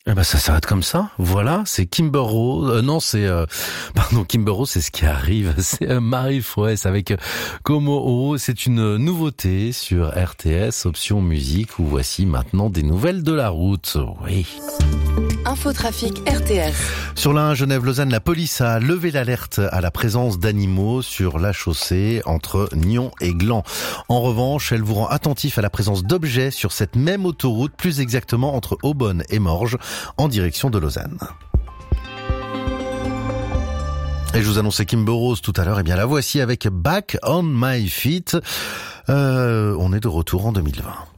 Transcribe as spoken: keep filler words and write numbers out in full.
Eh ben ça s'arrête comme ça. Voilà, c'est Kimber Rose. Euh, non, c'est euh, pardon, Kimber Rose, c'est ce qui arrive. C'est euh, Marie Frouès avec euh, Como O. C'est une nouveauté sur R T S, option musique, où voici maintenant des nouvelles de la route. Oui. Infotrafic R T S. Sur la un Genève-Lausanne, la police a levé l'alerte à la présence d'animaux sur la chaussée entre Nyon et Gland. En revanche, elle vous rend attentif à la présence d'objets sur cette même autoroute, plus exactement entre Aubonne et Morges, en direction de Lausanne. Et je vous annonçais Kimber Rose tout à l'heure, et bien la voici avec Back on My Feet. Euh, on est de retour en deux mille vingt.